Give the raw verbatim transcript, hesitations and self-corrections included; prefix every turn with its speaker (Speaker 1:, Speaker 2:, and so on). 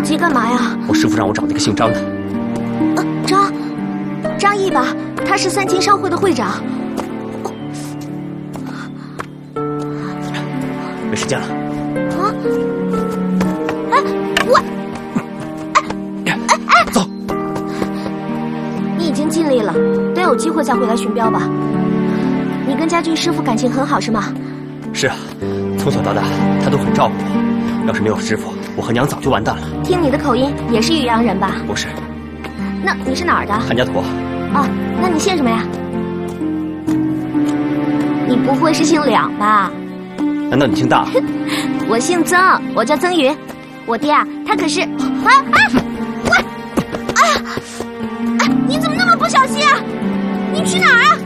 Speaker 1: 急干嘛呀？
Speaker 2: 我师父让我找那个姓张的。
Speaker 1: 呃，张，张毅吧，他是三秦商会的会长。
Speaker 2: 没时间了。
Speaker 1: 啊！哎，我，哎哎哎，
Speaker 2: 走。
Speaker 1: 你已经尽力了，等有机会再回来寻标吧。你跟家俊师傅感情很好是吗？
Speaker 2: 是啊，从小到大他都很照顾我。要是没有师傅，我和娘早就完蛋了。
Speaker 1: 听你的口音，也是渔阳人吧？
Speaker 2: 不是。
Speaker 1: 那你是哪儿的？
Speaker 2: 韩家坨。
Speaker 1: 哦，那你姓什么呀？你不会是姓两吧？
Speaker 2: 难道你姓大？
Speaker 1: 我姓曾，我叫曾云。我爹啊，他可是……啊啊！喂！哎呀！哎，你怎么那么不小心啊？你去哪儿啊？